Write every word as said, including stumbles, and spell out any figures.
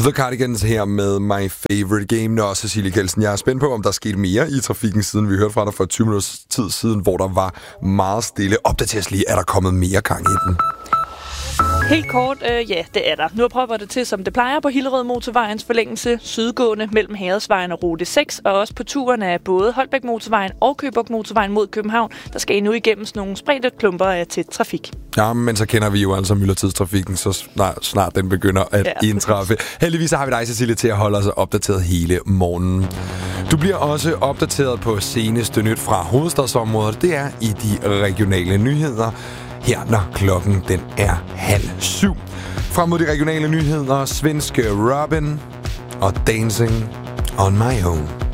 The Cardigans her med My Favorite Game. Nå, Cecilie Kjeldsen, jeg er spændt på, om der er sket mere i trafikken, siden vi hørte fra dig for tyve minutters tid siden, hvor der var meget stille. Opdateres lige, er der kommet mere gang i den? Helt kort, øh, ja, det er der. Nu propper det til, som det plejer på Hillerød Motorvejens forlængelse, sydgående mellem Hadersvejen og Rute seks, og også på turen af både Holbæk Motorvejen og Købbugt Motorvejen mod København, der skal I nu igennem sådan nogle spredte klumper af tæt trafik. Ja, men så kender vi jo altså myldretidstrafikken, så snart, snart den begynder at ja. indtræffe. Heldigvis har vi dig, Cecilie, til at holde os opdateret hele morgenen. Du bliver også opdateret på seneste nyt fra hovedstadsområdet. Det er i de regionale nyheder. Her, når klokken den er halv syv. Frem mod de regionale nyheder, svenske Robin og Dancing on My Own.